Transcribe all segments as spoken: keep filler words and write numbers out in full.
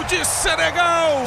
de Senegal.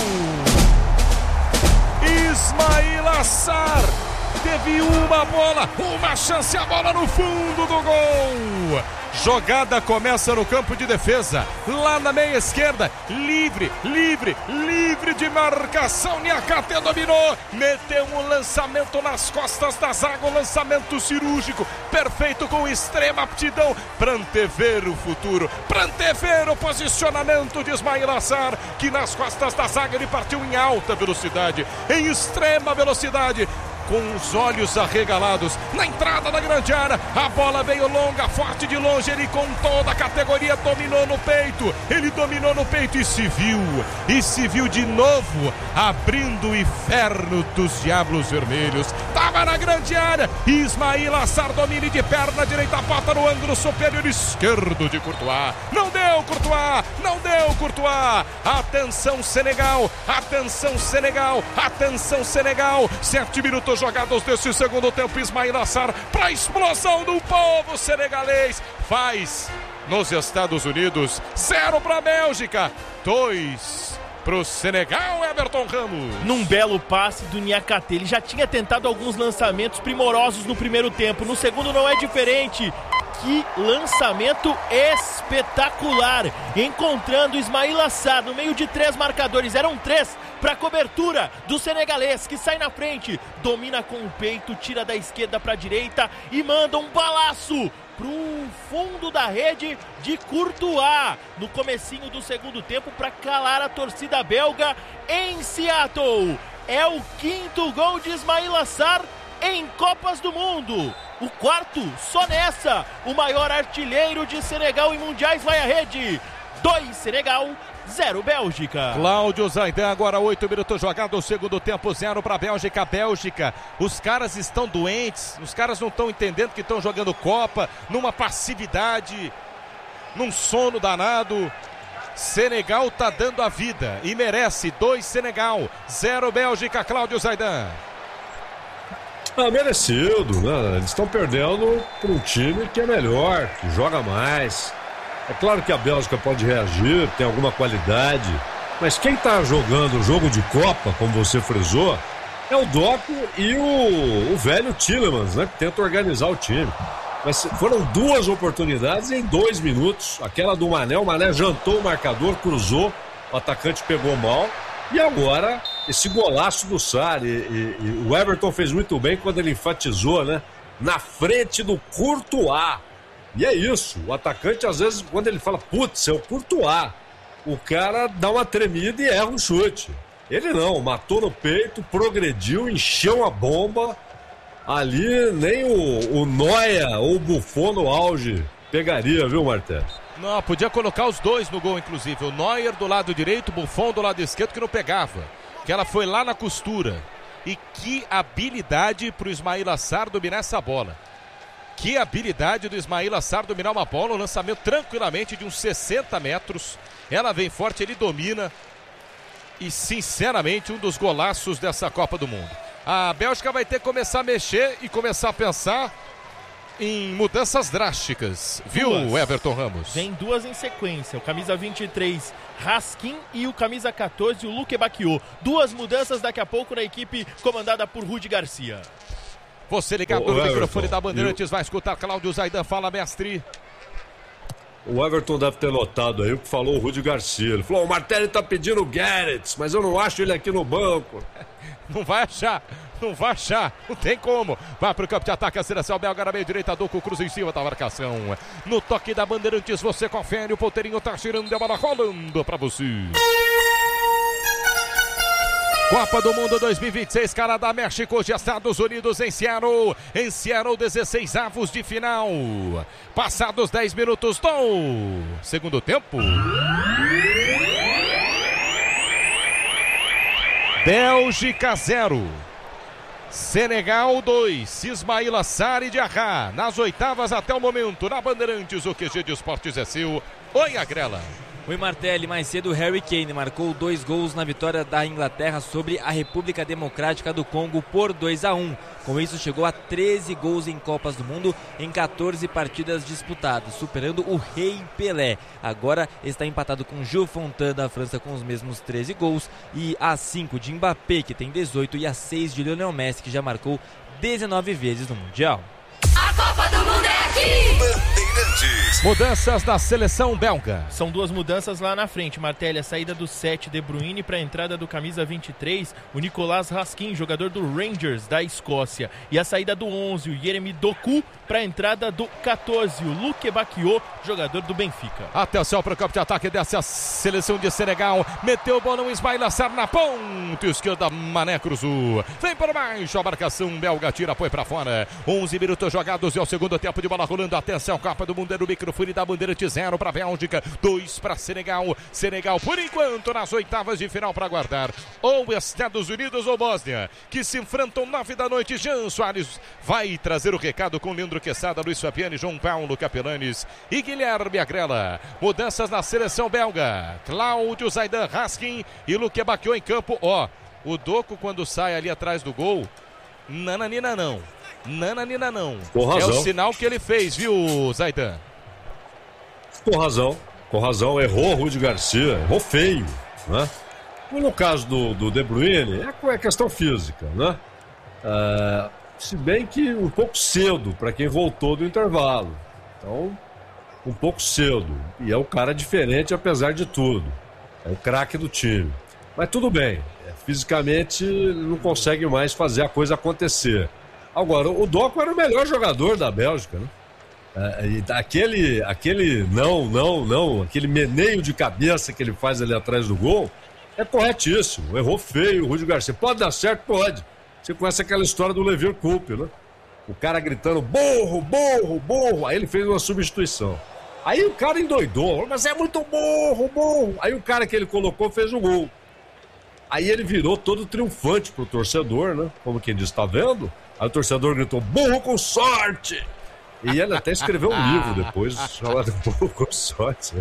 Ismaila Sarr teve uma bola, uma chance, a bola no fundo do gol. Jogada começa no campo de defesa, lá na meia esquerda, livre, livre, livre de marcação. Niakate dominou, meteu um lançamento nas costas da zaga, um lançamento cirúrgico, perfeito, com extrema aptidão para antever o futuro, para antever o posicionamento de Ismaila Sarr, que nas costas da zaga ele partiu em alta velocidade, em extrema velocidade, com os olhos arregalados, na entrada da grande área, a bola veio longa, forte de longe, ele com toda a categoria dominou no peito, ele dominou no peito e se viu, e se viu de novo, abrindo o inferno dos Diablos Vermelhos, estava na grande área, Ismaila Sarr domina de perna direita, bota no ângulo superior esquerdo de Courtois, não deu Courtois, não deu Courtois, atenção Senegal, atenção Senegal, atenção Senegal, sete minutos jogados desse segundo tempo, Ismaila Sarr para a explosão do povo senegalês, faz nos Estados Unidos, zero para a Bélgica, dois para o Senegal. Everton Ramos, num belo passe do Niakate, ele já tinha tentado alguns lançamentos primorosos no primeiro tempo, no segundo não é diferente. Que lançamento espetacular, encontrando Ismaila Sarr no meio de três marcadores, eram três para cobertura do senegalês, que sai na frente, domina com o peito, tira da esquerda para a direita e manda um balaço pro fundo da rede de Courtois no comecinho do segundo tempo para calar a torcida belga em Seattle. É o quinto gol de Ismaila Sarr em Copas do Mundo, o quarto só nessa. O maior artilheiro de Senegal em mundiais vai à rede. Dois Senegal, zero Bélgica. Cláudio Zaidan, agora oito minutos jogados, o segundo tempo, zero para a Bélgica. Bélgica, os caras estão doentes, os caras não estão entendendo que estão jogando Copa, numa passividade, num sono danado. Senegal está dando a vida e merece. Dois Senegal, zero Bélgica. Cláudio Zaidan. Ah, merecido, né? Eles estão perdendo para um time que é melhor, que joga mais. É claro que a Bélgica pode reagir, tem alguma qualidade, mas quem está jogando o jogo de Copa, como você frisou, é o Doku e o, o velho Tielemans, né? Que tenta organizar o time. Mas foram duas oportunidades em dois minutos. Aquela do Mané, o Mané jantou o marcador, cruzou, o atacante pegou mal. E agora, esse golaço do Sarr, e, e, e o Everton fez muito bem quando ele enfatizou, né? Na frente do Courtois. E é isso, o atacante às vezes, quando ele fala, putz, é o Courtois, o cara dá uma tremida e erra um chute. Ele não, matou no peito, progrediu, encheu a bomba. Ali nem o, o Neuer ou o Buffon no auge pegaria, viu, Martel? Não, podia colocar os dois no gol, inclusive. O Neuer do lado direito, o Buffon do lado esquerdo, que não pegava. Que ela foi lá na costura. E que habilidade pro Ismaila Sarr dominar essa bola. Que habilidade do Ismaila Sarr dominar uma bola, um lançamento tranquilamente de uns sessenta metros. Ela vem forte, ele domina. E, sinceramente, um dos golaços dessa Copa do Mundo. A Bélgica vai ter que começar a mexer e começar a pensar em mudanças drásticas, viu, duas. Everton Ramos? Vem duas em sequência, o camisa vinte e três, Raskin, e o camisa catorze, o Luque Bacchio. Duas mudanças daqui a pouco na equipe comandada por Rudi Garcia. Você ligado no microfone da Bandeirantes, vai escutar Cláudio Zaidan. Fala, mestre. O Everton deve ter notado aí o que falou o Rudi Garcia. Ele falou, o Martelli tá pedindo o Garrett, mas eu não acho ele aqui no banco. Não vai achar, não vai achar, não tem como. Vai pro campo de ataque, a seleção belga na meia direita, Doku cruza em cima da marcação. No toque da Bandeirantes, você confere, o ponteirinho tá girando, a bola rolando pra você. Copa do Mundo dois mil e vinte e seis, Canadá, México, hoje Estados Unidos em Seattle. Em Seattle, dezesseis avos de final. Passados dez minutos do segundo tempo. Bélgica zero. Senegal dois. Ismaila Sarr e Diarra. Nas oitavas até o momento. Na Bandeirantes, o Q G de Esportes é seu. Oi, Agrela. Oi, Martelli, mais cedo o Harry Kane marcou dois gols na vitória da Inglaterra sobre a República Democrática do Congo por dois a um. Com isso chegou a treze gols em Copas do Mundo em quatorze partidas disputadas, superando o Rei Pelé. Agora está empatado com Jules Fontaine da França com os mesmos treze gols e a cinco de Mbappé, que tem dezoito, e a seis de Lionel Messi, que já marcou dezenove vezes no Mundial. A Copa do Mundo é aqui! Bandeirantes. Mudanças na seleção belga. São duas mudanças lá na frente, Martelli. A saída do sete De Bruyne para a entrada do camisa vinte e três, o Nicolas Raskin, jogador do Rangers da Escócia. E a saída do onze, o Yeremi Doku, para a entrada do catorze, o Luque Bacchio, jogador do Benfica. Atenção para o campo de ataque dessa seleção de Senegal. Meteu o bolão, Ismail Assar na ponta esquerda, Mané cruzou. Vem para baixo, a marcação belga tira, põe para fora. onze minutos jogados e é o segundo tempo de bola rolando. Atenção, Copa do Mundo é no microfone da Bandeirante, zero para a Bélgica, dois para Senegal. Senegal, por enquanto, nas oitavas de final para aguardar ou Estados Unidos ou Bósnia, que se enfrentam nove da noite. Jean Soares vai trazer o recado com Leandro Quesada, Luiz Fabiani, João Paulo Capelanes e Guilherme Agrela. Mudanças na seleção belga. Cláudio Zaidan, Raskin e Luque Bacchio em campo. Ó, o Doku quando sai ali atrás do gol, nananina não. Nananina não. É o sinal que ele fez, viu, Zaidan? Com razão, com razão. Errou o Rudi Garcia, errou feio, né? No caso do, do De Bruyne, é questão física, né? É, se bem que um pouco cedo para quem voltou do intervalo. Então, um pouco cedo. E é um cara diferente, apesar de tudo. É o craque do time. Mas tudo bem. É, fisicamente, não consegue mais fazer a coisa acontecer. Agora, o Doku era o melhor jogador da Bélgica, né? É, e aquele, aquele não, não, não, aquele meneio de cabeça que ele faz ali atrás do gol é corretíssimo. Errou feio o Rudi Garcia. Pode dar certo? Pode. Você conhece aquela história do Leverkusen, né? O cara gritando, burro, burro, burro. Aí ele fez uma substituição. Aí o cara endoidou, mas é muito burro, burro. Aí o cara que ele colocou fez o gol. Aí ele virou todo triunfante pro torcedor, né? Como quem diz, tá vendo? Aí o torcedor gritou, burro com sorte! E ele até escreveu um livro depois, chamado Burro com Sorte.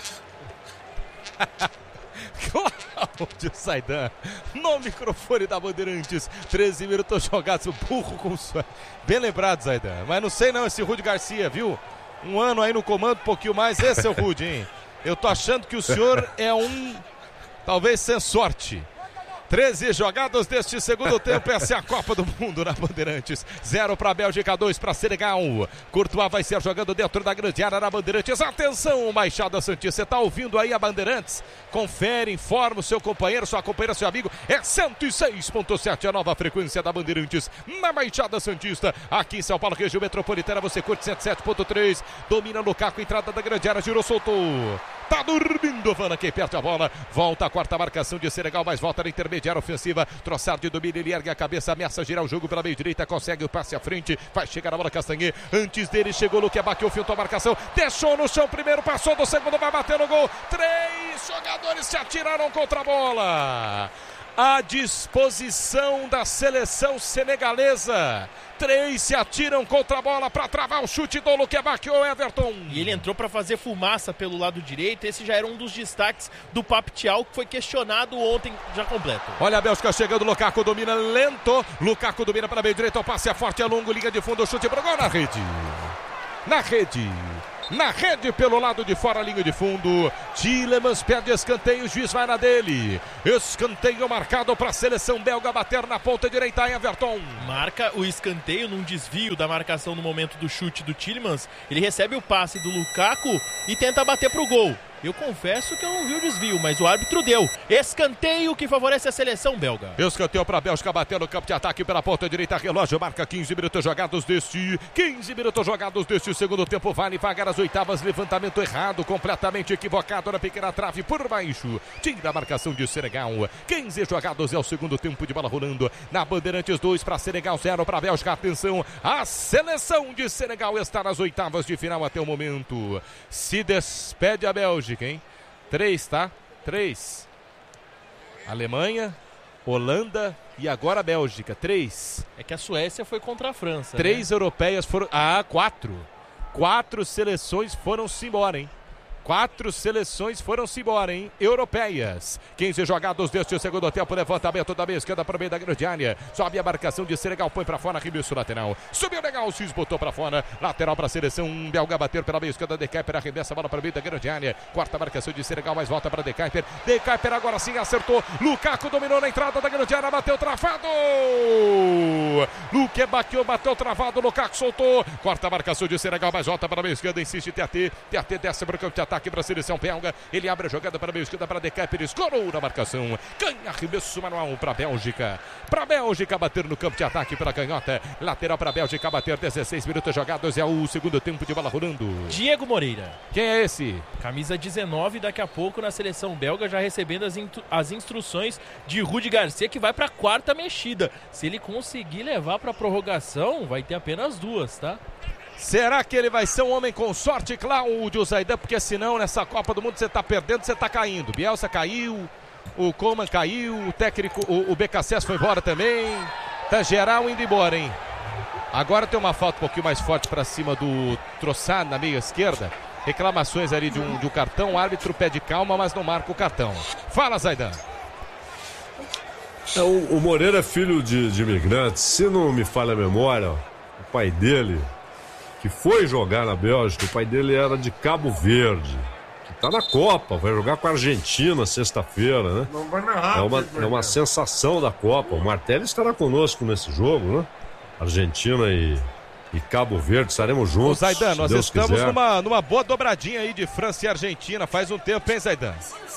Cláudio Zaidan, no microfone da Bandeirantes, treze minutos jogados, burro com sorte. Bem lembrado, Zaidan, mas não sei não, esse Rudi Garcia, viu? Um ano aí no comando, um pouquinho mais, esse é o Rudi, hein? Eu tô achando que o senhor é um, talvez sem sorte. treze jogados deste segundo tempo, essa é a Copa do Mundo na Bandeirantes. Zero para a Bélgica, dois para Senegal. Courtois vai ser jogando dentro da grande área na Bandeirantes. Atenção, Baixada Santista, você está ouvindo aí a Bandeirantes? Confere, informa o seu companheiro, sua companheira, seu amigo. É cento e seis ponto sete a nova frequência da Bandeirantes na Baixada Santista. Aqui em São Paulo, região metropolitana, você curte cento e sete ponto três. Domina Lukaku, entrada da grande área, girou, soltou. Tá dormindo, Vana, quem perde a bola. Volta a quarta marcação de Senegal, mas volta na intermediária ofensiva. Troçar de domínio, ele ergue a cabeça, ameaça girar o jogo pela meia direita, consegue o passe à frente. Vai chegar a bola, Castanhe. Antes dele chegou o Luque Bacchio, filtrou a marcação. Deixou no chão primeiro, passou do segundo, vai bater no gol. Três jogadores se atiraram contra a bola. À disposição da seleção senegalesa. Três se atiram contra a bola para travar o chute do Luque Bacchio, Everton. E ele entrou para fazer fumaça pelo lado direito. Esse já era um dos destaques do Pape Thiaw, que foi questionado ontem já completo. Olha a Bélgica chegando, Lukaku domina lento. Lukaku domina para a meia direita, o passe é forte, é longo, linha de fundo, o chute para o gol na rede. Na rede. Na rede pelo lado de fora, linha de fundo. Tielemans perde escanteio, o juiz vai na dele. Escanteio marcado para a seleção belga bater na ponta direita, Everton. Marca o escanteio num desvio da marcação no momento do chute do Tielemans. Ele recebe o passe do Lukaku e tenta bater pro gol. Eu confesso que eu não vi o desvio, mas o árbitro deu. Escanteio que favorece a seleção belga. Escanteio para a Bélgica bater no campo de ataque pela ponta direita. Relógio marca quinze minutos jogados deste. quinze minutos jogados deste segundo tempo. Vale vagar as oitavas. Levantamento errado, completamente equivocado na pequena trave por baixo. Tira a marcação de Senegal. quinze jogados é o segundo tempo de bola rolando. Na Bandeirantes, dois para Senegal, zero para a Bélgica. Atenção, a seleção de Senegal está nas oitavas de final até o momento. Se despede a Bélgica, hein? Três, tá? Três. Alemanha, Holanda e agora a Bélgica. Três. É que a Suécia foi contra a França. Três né? europeias foram... Ah, quatro. Quatro seleções foram-se embora, hein? Quatro seleções foram-se embora, hein? Europeias. quinze jogados deste segundo tempo. Levantamento da meia esquerda para o meio da grande área. Sobe a marcação de Senegal, põe para fora, arremesso lateral. Subiu legal, Cis botou para fora. Lateral para a seleção belga, bater pela meia esquerda. De Kuyper arremessa a bola para o meio da grande área. Quarta marcação de Senegal, mas volta para De Kuyper. De Kuyper agora sim acertou. Lukaku dominou na entrada da grande área, bateu travado. Luque bateu, bateu travado. Lukaku soltou. Quarta marcação de Senegal, mas volta para a meia esquerda. Insiste T A T. T A T desce para o campo de ataque. Aqui para a seleção belga, ele abre a jogada para a meia esquerda para De Kuyper, escorou na marcação, ganha arremesso manual para a Bélgica, para a Bélgica bater no campo de ataque pela canhota, lateral para a Bélgica bater, dezesseis minutos jogados, é o segundo tempo de bola rolando. Diego Moreira. Quem é esse? Camisa dezenove, daqui a pouco na seleção belga, já recebendo as, in- as instruções de Rudi Garcia, que vai para a quarta mexida. Se ele conseguir levar para a prorrogação, vai ter apenas duas, tá? Será que ele vai ser um homem com sorte, Cláudio Zaidan? Porque senão nessa Copa do Mundo você tá perdendo, você tá caindo. Bielsa caiu, o Coman caiu, o técnico, o, o B K C S foi embora também. Tá geral indo embora, hein? Agora tem uma falta um pouquinho mais forte para cima do Trossard na meia esquerda. Reclamações ali de um, de um cartão, o árbitro pede calma, mas não marca o cartão. Fala, Zaidan. É, o, o Moreira é filho de, de imigrantes. Se não me falha a memória, o pai dele, que foi jogar na Bélgica, o pai dele era de Cabo Verde, que tá na Copa, vai jogar com a Argentina sexta-feira, né? Não vai narrar, é uma, é uma sensação da Copa. O Martelli estará conosco nesse jogo, né? Argentina e, e Cabo Verde, estaremos juntos. Ô, Zaidan, nós Deus estamos quiser. numa, numa boa dobradinha aí de França e Argentina, faz um tempo, hein, Zaidan?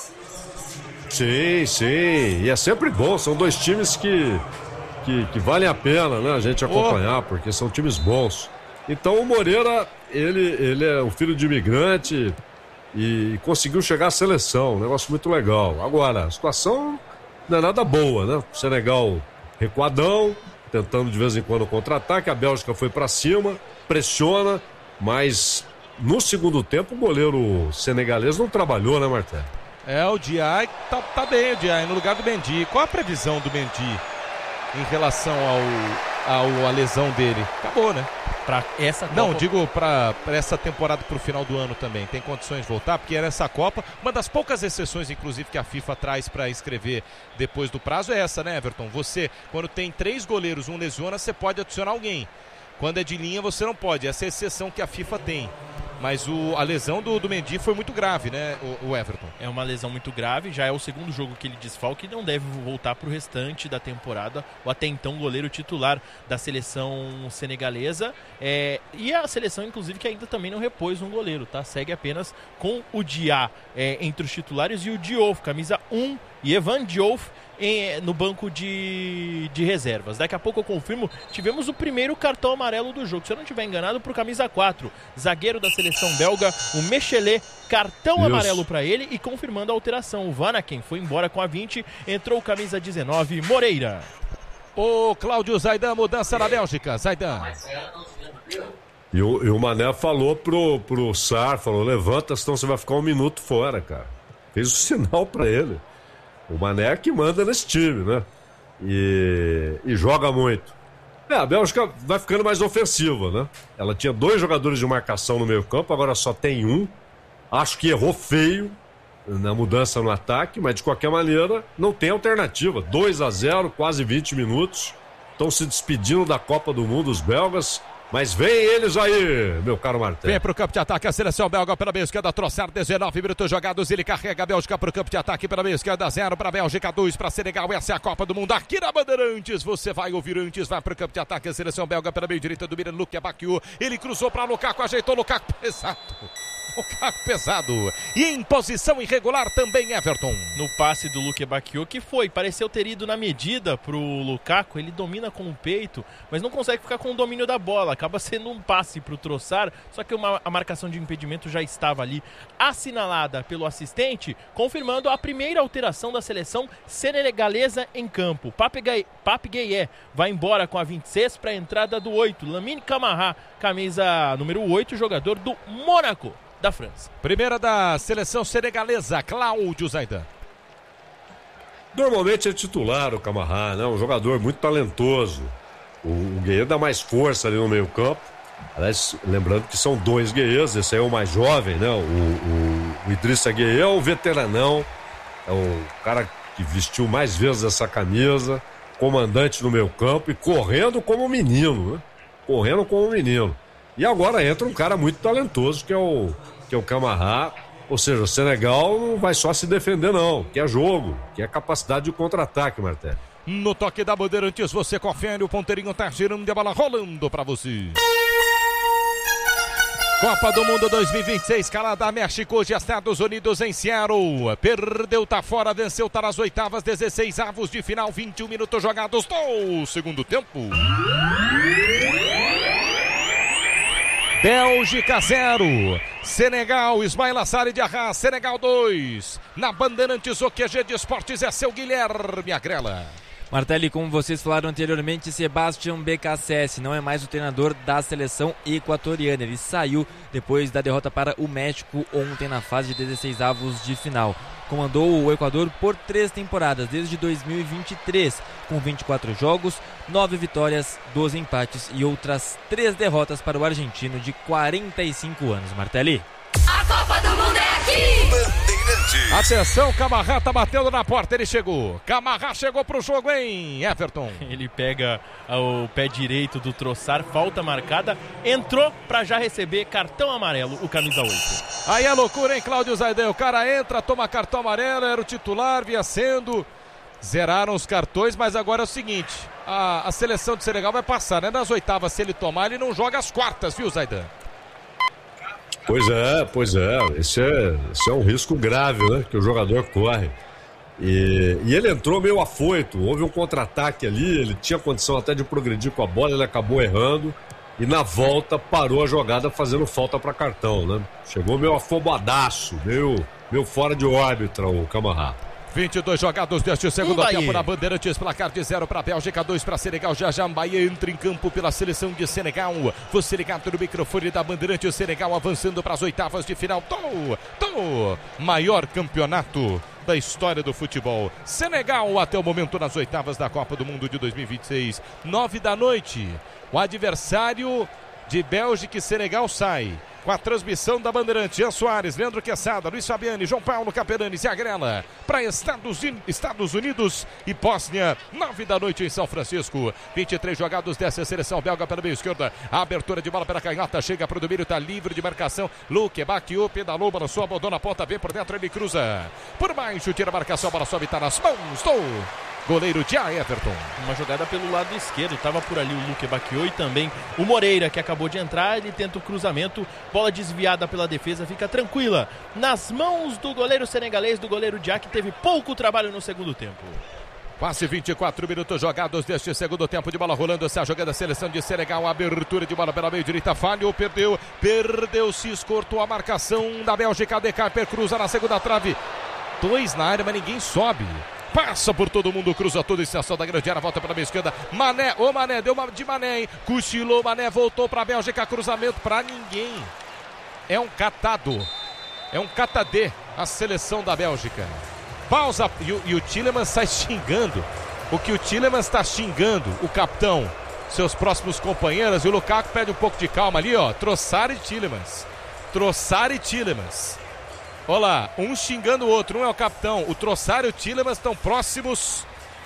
Sim, sim, e é sempre bom, são dois times que, que, que valem a pena, né, a gente acompanhar, oh. porque são times bons. Então o Moreira, ele, ele é um filho de imigrante e conseguiu chegar à seleção, um negócio muito legal. Agora, a situação não é nada boa, né? O Senegal recuadão, tentando de vez em quando contra-ataque, a Bélgica foi pra cima, pressiona, mas no segundo tempo o goleiro senegalês não trabalhou, né, Martel? É, o Diaye tá, tá bem, o Diaye, no lugar do Mendy. Qual a previsão do Mendy em relação ao, ao a lesão dele? Acabou, né? Pra essa Copa... Não, digo pra, pra essa temporada, pro final do ano também. Tem condições de voltar, porque era essa Copa. Uma das poucas exceções, inclusive, que a FIFA traz pra inscrever depois do prazo é essa, né, Everton? Você, quando tem três goleiros, um lesiona, você pode adicionar alguém. Quando é de linha, você não pode. Essa é a exceção que a FIFA tem. Mas o, a lesão do, do Mendy foi muito grave, né, o, o Everton? É uma lesão muito grave, já é o segundo jogo que ele desfalca e não deve voltar para o restante da temporada, o até então goleiro titular da seleção senegalesa. É, e a seleção, inclusive, que ainda também não repôs um goleiro, tá? Segue apenas com o Dia é, entre os titulares e o Diouf, camisa um, e Evan Diouf Em, no banco de, de reservas. Daqui a pouco eu confirmo, tivemos o primeiro cartão amarelo do jogo, se eu não estiver enganado, para o camisa quatro, zagueiro da seleção belga, o Mechelet, cartão Isso. amarelo para ele, e confirmando a alteração, o Vanaken foi embora com a vinte, entrou o camisa dezenove, Moreira. Ô Cláudio Zaidan, mudança na Bélgica, Zaidan. E o, e o Mané falou pro, pro Sar, falou, levanta, senão você vai ficar um minuto fora, cara. Fez o sinal para ele. O Mané é que manda nesse time, né? E, e joga muito. É, a Bélgica vai ficando mais ofensiva, né? Ela tinha dois jogadores de marcação no meio campo, agora só tem um. Acho que errou feio na mudança no ataque, mas de qualquer maneira não tem alternativa. dois a zero, quase vinte minutos. Estão se despedindo da Copa do Mundo os belgas. Mas vem eles aí, meu caro Martel. Vem pro campo de ataque a seleção belga pela meia esquerda, Trossard, dezenove minutos jogados, ele carrega a Bélgica pro campo de ataque pela meia esquerda, zero pra Bélgica, dois pra Senegal, essa é a Copa do Mundo aqui na Bandeirantes, você vai ouvir antes, vai pro campo de ataque a seleção belga pela meia direita, do Miran Luque Bakiu, ele cruzou pra Lukaku, ajeitou Lukaku, pesado. Lukaku pesado. E em posição irregular também Everton. No passe do Luque Bakiu, que foi, pareceu ter ido na medida pro Lukaku, ele domina com o peito, mas não consegue ficar com o domínio da bola, acaba sendo um passe pro Trossard, só que uma, a marcação de impedimento já estava ali assinalada pelo assistente, confirmando a primeira alteração da seleção senegalesa em campo. Pape Gueye vai embora com a vinte e seis para a entrada do oito, Lamine Camara, camisa número oito, jogador do Mônaco da França. Primeira da seleção senegalesa, Cláudio Zaidan. Normalmente é titular o Camara, né? Um jogador muito talentoso. O, o Gueye dá mais força ali no meio campo. Aliás, lembrando que são dois Gueyes, esse aí é o mais jovem, né? O, o, O Idrissa Gueye é o veteranão, é o cara que vestiu mais vezes essa camisa, comandante no meio campo e correndo como um menino, né? Correndo como um menino. E agora entra um cara muito talentoso, que é o, que é o Camará. Ou seja, o Senegal não vai só se defender não, que é jogo, que é capacidade de contra-ataque, Martelli. No toque da Bandeirantes, você confere, o ponteirinho tá girando e a bola rolando pra você. Copa do Mundo dois mil e vinte e seis, Canadá, México, hoje Estados Unidos em Seattle. Perdeu, tá fora, venceu, tá nas oitavas, dezesseis avos de final, vinte e um minutos jogados do segundo tempo. Bélgica zero, Senegal, Ismail Assari de Arras, Senegal dois. Na Bandeirantes, o Q G de Esportes é seu Guilherme Agrela. Martelli, como vocês falaram anteriormente, Sebastian Becassese não é mais o treinador da seleção equatoriana. Ele saiu depois da derrota para o México ontem na fase de dezesseis avos de final. Comandou o Equador por três temporadas, desde dois mil e vinte e três, com vinte e quatro jogos, nove vitórias, doze empates e outras três derrotas para o argentino de quarenta e cinco anos. Martelli. A Copa do Mundo é aqui! Bandeirantes. Atenção, Camará tá batendo na porta, ele chegou. Camará chegou pro jogo, hein, Everton? Ele pega o pé direito do Trossard, falta marcada, entrou pra já receber cartão amarelo, o camisa oito. Aí é loucura, hein, Cláudio Zaidan? O cara entra, toma cartão amarelo, era o titular, via sendo. Zeraram os cartões, mas agora é o seguinte, a, a seleção de Senegal vai passar, né? Nas oitavas, se ele tomar, ele não joga as quartas, viu, Zaidan? Pois é, pois é. Esse é, esse é um risco grave, né? Que o jogador corre. E, e ele entrou meio afoito. Houve um contra-ataque ali. Ele tinha condição até de progredir com a bola. Ele acabou errando. E na volta parou a jogada fazendo falta para cartão, né? Chegou meio afobadaço, meio, meio fora de órbita o Camará. vinte e dois jogados deste segundo tempo na Bandeirantes, placar de zero para a Bélgica, dois para Senegal. Já já Mbaye entra em campo pela seleção de Senegal. Você ligado no microfone da Bandeirantes, Senegal avançando para as oitavas de final. Tô, tô, maior campeonato da história do futebol. Senegal até o momento nas oitavas da Copa do Mundo de dois mil e vinte e seis. Nove da noite. O adversário de Bélgica e Senegal sai. Com a transmissão da Bandeirantes, Jean Soares, Leandro Quesada, Luiz Fabiani, João Paulo Capelani e Agrela para Estados, Estados Unidos e Bósnia, nove da noite em São Francisco. vinte e três jogados dessa seleção belga pela meia esquerda. A abertura de bola pela canhota, chega para o domínio, está livre de marcação. Luque, Baquiu, pedalou, balançou, abandona a ponta, vem por dentro, ele cruza. Por baixo, tira a marcação, a bola sobe, está nas mãos do goleiro Dia Everton. Uma jogada pelo lado esquerdo, estava por ali o Luque Baquiu e também o Moreira, que acabou de entrar, ele tenta o cruzamento, bola desviada pela defesa, fica tranquila nas mãos do goleiro senegalês, do goleiro Dia, que teve pouco trabalho no segundo tempo. Quase vinte e quatro minutos jogados deste segundo tempo de bola rolando. Essa jogada da seleção de Senegal. Abertura de bola pela meio direita. Falhou, perdeu. Perdeu-se, escortou a marcação da Bélgica. De Carper cruza na segunda trave. Dois na área, mas ninguém sobe. Passa por todo mundo, cruza toda a extensão da grande área, volta para a meia esquerda. Mané, ô Mané, deu uma de Mané, hein? Cochilou, Mané voltou para a Bélgica. Cruzamento para ninguém. É um catado. É um catadê a seleção da Bélgica. Pausa, e o, e o Tielemans sai xingando. O que o Tielemans está xingando, o capitão, seus próximos companheiros, e o Lukaku pede um pouco de calma ali, ó. Trossard e Tielemans. Trossard e Tielemans. Olha lá, um xingando o outro, um é o capitão. O Trossard e o Tielemans estão próximos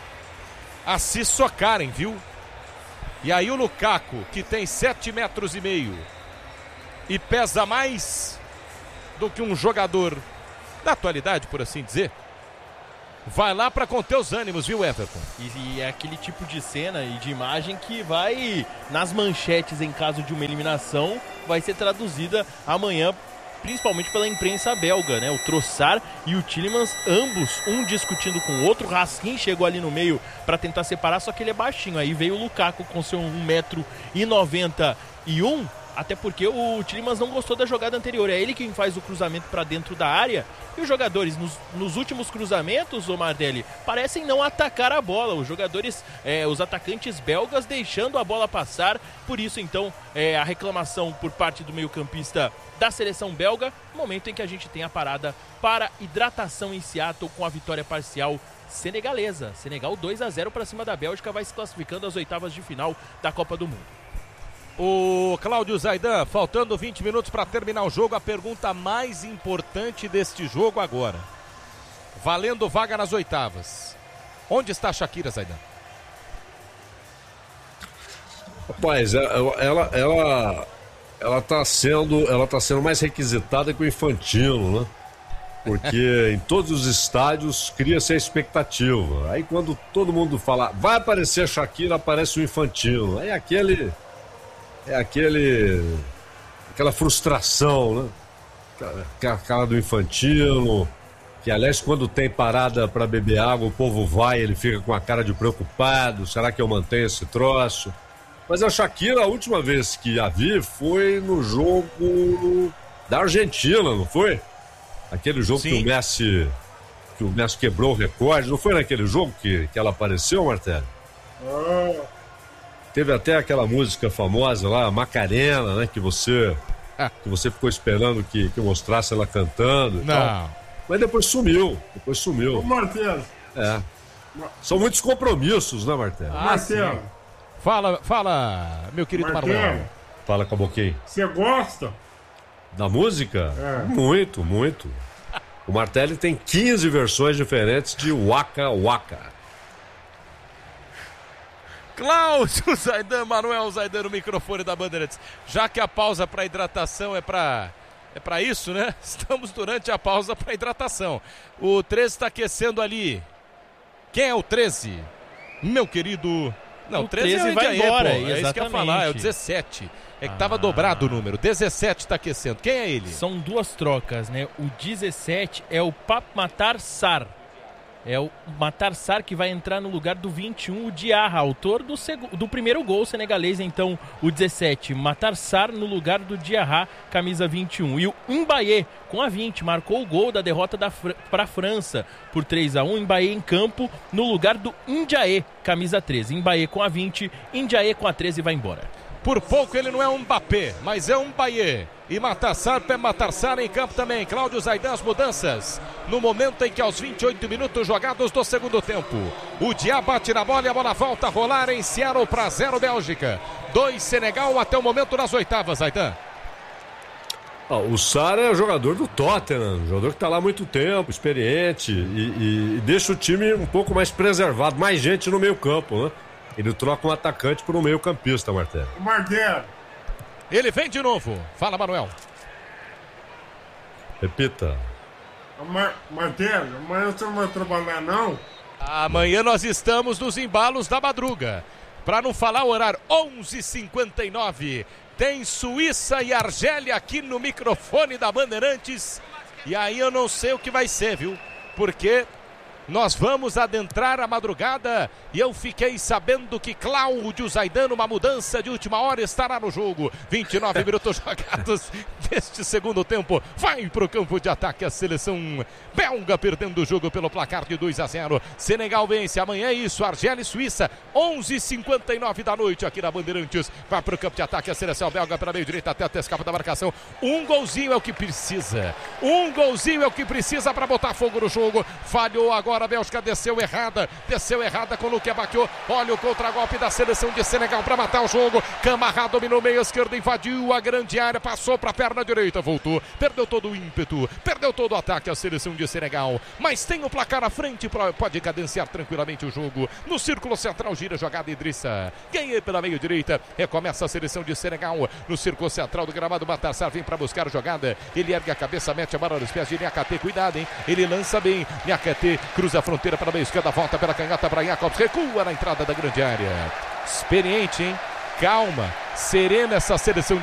a se socarem, viu? E aí o Lukaku, que tem sete metros e meio e pesa mais do que um jogador da atualidade, por assim dizer, vai lá para conter os ânimos, viu, Everton? E, e é aquele tipo de cena e de imagem que vai nas manchetes em caso de uma eliminação, vai ser traduzida amanhã, principalmente pela imprensa belga, né? O Trossard e o Tielemans, ambos, um discutindo com o outro. Raskin chegou ali no meio para tentar separar, só que ele é baixinho. Aí veio o Lukaku com seu um metro e noventa e um, até porque o Tielemans não gostou da jogada anterior. É ele quem faz o cruzamento para dentro da área. E os jogadores, nos, nos últimos cruzamentos, o Martelli, parecem não atacar a bola. Os jogadores, é, os atacantes belgas deixando a bola passar. Por isso, então, é, a reclamação por parte do meio-campista da seleção belga. Momento em que a gente tem a parada para hidratação em Seattle com a vitória parcial senegalesa. Senegal dois a zero para cima da Bélgica, vai se classificando às oitavas de final da Copa do Mundo. O Cláudio Zaidan, faltando vinte minutos para terminar o jogo, a pergunta mais importante deste jogo agora. Valendo vaga nas oitavas. Onde está a Shakira, Zaidan? Rapaz, ela ela ela tá sendo, ela tá sendo mais requisitada que o Infantino, né? Porque em todos os estádios cria-se a expectativa. Aí quando todo mundo fala, vai aparecer a Shakira, aparece o Infantino. Aí aquele é aquele aquela frustração, né? A cara do Infantino, que aliás quando tem parada para beber água, o povo vai, ele fica com a cara de preocupado, será que eu mantenho esse troço? Mas a Shakira, a última vez que a vi foi no jogo da Argentina, não foi? Aquele jogo Sim. que o Messi que o Messi quebrou o recorde, não foi naquele jogo que, que ela apareceu, Martelli? Ah. Teve até aquela música famosa lá, Macarena, né? Que você, ah. que você ficou esperando que, que mostrasse ela cantando e não. tal. Mas depois sumiu, depois sumiu. Ô, Martelli. É. São muitos compromissos, né, Martelli? Ah, Martelli. Fala, fala, meu querido Manuel. Fala, Caboquinho. Você gosta? Da música? É. Muito, muito. O Martelli tem quinze versões diferentes de Waka Waka. Cláudio Zaidan, Manuel Zaidan no microfone da Bandeirantes. Já que a pausa para hidratação é para é para isso, né? Estamos durante a pausa para hidratação. O treze está aquecendo ali. Quem é o treze? Meu querido... Não, o treze, treze é o vai Indiaê, embora, pô. É exatamente. isso que eu ia falar, é o dezessete. É que estava ah. dobrado o número. dezessete está aquecendo. Quem é ele? São duas trocas, né? O dezessete é o Pape Matar Sarr. É o Matar Sarr que vai entrar no lugar do vinte e um, o Diarra, autor do, seg... do primeiro gol senegalês. Então, o dezessete, Matar Sarr no lugar do Diarra, camisa vinte e um. E o Mbaye, com a vinte, marcou o gol da derrota da Fr... para a França por três a um. Mbaye em campo no lugar do Ndiaye, camisa treze. Mbaye com a vinte, Ndiaye com a treze e vai embora. Por pouco ele não é um Mbappé, mas é um Mbaye. E Matar Sarr, Matar Sarr em campo também. Cláudio Zaidan, as mudanças. No momento em que aos vinte e oito minutos jogados do segundo tempo, o Diá bate na bola e a bola volta a rolar em Seattle para zero Bélgica. dois Senegal até o momento nas oitavas, Zaidan. Ah, o Sarr é o jogador do Tottenham, jogador que está lá há muito tempo, experiente e, e, e deixa o time um pouco mais preservado, mais gente no meio campo, né? Ele troca um atacante por um meio campista, Martelli. Martelli. Ele vem de novo. Fala, Manuel. Repita. Mar Martelli, amanhã você não vai trabalhar, não? Amanhã nós estamos nos embalos da madruga. Para não falar o horário, onze e cinquenta e nove. Tem Suíça e Argélia aqui no microfone da Bandeirantes. E aí eu não sei o que vai ser, viu? Porque... nós vamos adentrar a madrugada e eu fiquei sabendo que Cláudio Zaidan, uma mudança de última hora, estará no jogo. vinte e nove minutos jogados deste segundo tempo. Vai para o campo de ataque a seleção belga, perdendo o jogo pelo placar de dois a zero. Senegal vence. Amanhã é isso, Argélia e Suíça, onze e cinquenta e nove da noite aqui na Bandeirantes. Vai para o campo de ataque a seleção belga pela meio direita até a escapa da marcação. Um golzinho é o que precisa. Um golzinho é o que precisa para botar fogo no jogo. Falhou agora. Agora a Bélgica desceu errada, desceu errada com o Luque Abaquiô. Olha o contragolpe da seleção de Senegal para matar o jogo. Camará dominou meio esquerdo, invadiu a grande área, passou para a perna direita, voltou, perdeu todo o ímpeto, perdeu todo o ataque a seleção de Senegal. Mas tem o placar à frente, pode cadenciar tranquilamente o jogo. No círculo central gira a jogada Idrissa. Ganhei pela meio direita, recomeça a seleção de Senegal. No círculo central do gramado, Matar Sarr vem para buscar a jogada. Ele ergue a cabeça, mete a bola nos pés de Niakate, cuidado, hein? Ele lança bem, Niakate cruza a fronteira para a meia esquerda, volta pela canhota para Jacobs, recua na entrada da grande área. Experiente, hein? Calma, serena essa seleção